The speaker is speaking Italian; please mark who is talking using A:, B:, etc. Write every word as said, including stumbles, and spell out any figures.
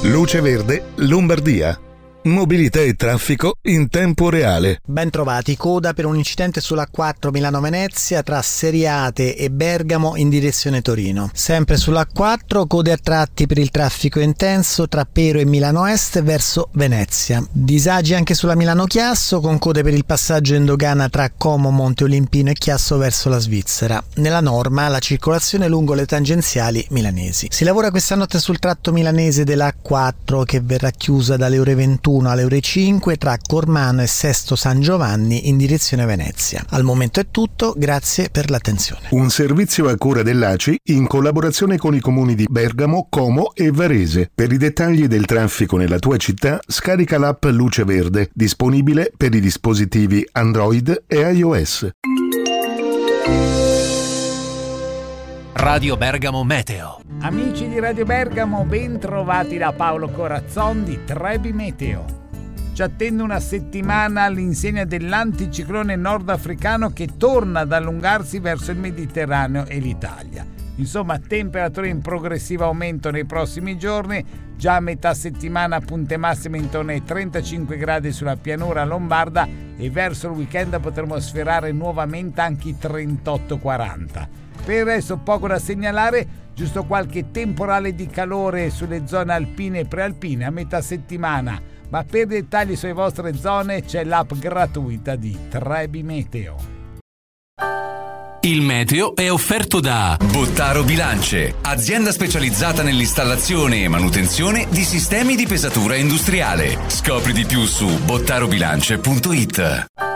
A: Luce Verde Lombardia. Mobilità e traffico in tempo reale.
B: Ben trovati, coda per un incidente sulla A quattro Milano-Venezia tra Seriate e Bergamo in direzione Torino. Sempre sulla A quattro, code a tratti per il traffico intenso tra Pero e Milano Est verso Venezia. Disagi anche sulla Milano-Chiasso con code per il passaggio in dogana tra Como, Monte Olimpino e Chiasso verso la Svizzera. Nella norma la circolazione lungo le tangenziali milanesi. Si lavora questa notte sul tratto milanese della A quattro che verrà chiusa dalle ore ventuno alle ore cinque tra Cormano e Sesto San Giovanni in direzione Venezia. Al momento è tutto, grazie per l'attenzione.
A: Un servizio a cura dell'A C I in collaborazione con i comuni di Bergamo, Como e Varese. Per i dettagli del traffico nella tua città, scarica l'app Luce Verde, disponibile per i dispositivi Android e iOS.
C: Radio Bergamo Meteo.
D: Amici di Radio Bergamo, ben trovati da Paolo Corazzon di Trebi Meteo. Ci attende una settimana all'insegna dell'anticiclone nordafricano che torna ad allungarsi verso il Mediterraneo e l'Italia. Insomma, temperature in progressivo aumento nei prossimi giorni. Già a metà settimana punte massime intorno ai trentacinque gradi sulla pianura lombarda e verso il weekend potremo sfiorare nuovamente anche i trentotto quaranta. Per il resto poco da segnalare, giusto qualche temporale di calore sulle zone alpine e prealpine a metà settimana, ma per dettagli sulle vostre zone c'è l'app gratuita di Trebi Meteo.
C: Il meteo è offerto da Bottaro Bilance, azienda specializzata nell'installazione e manutenzione di sistemi di pesatura industriale. Scopri di più su bottarobilance punto it.